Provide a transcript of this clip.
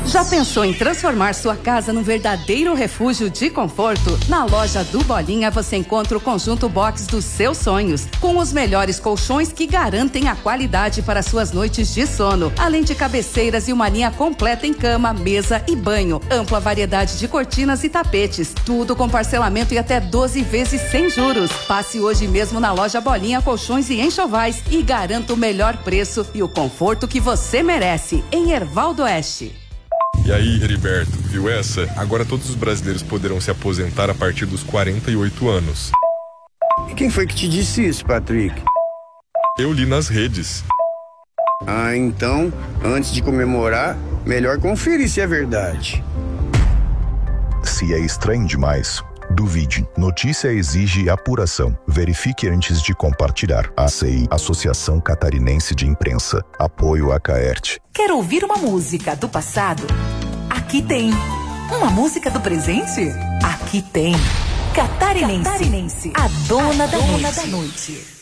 Já pensou em transformar sua casa num verdadeiro refúgio de conforto? Na loja do Bolinha você encontra o conjunto box dos seus sonhos, com os melhores colchões que garantem a qualidade para suas noites de sono, além de cabeceiras e uma linha completa em cama, mesa e banho, ampla variedade de cortinas e tapetes, tudo com parcelamento e até 12 vezes sem juros. Passe hoje mesmo na loja Bolinha Colchões e Enxovais e garanta o melhor preço e o conforto que você merece, em Hervaldo Oeste. E aí, Heriberto, viu essa? Agora todos os brasileiros poderão se aposentar a partir dos 48 anos. E quem foi que te disse isso, Patrick? Eu li nas redes. Ah, então, antes de comemorar, melhor conferir se é verdade. Se é estranho demais, duvide. Notícia exige apuração. Verifique antes de compartilhar. ACI, Associação Catarinense de Imprensa. Apoio a Caerte. Quer ouvir uma música do passado? Aqui tem. Uma música do presente? Aqui tem. Catarinense, a dona da noite.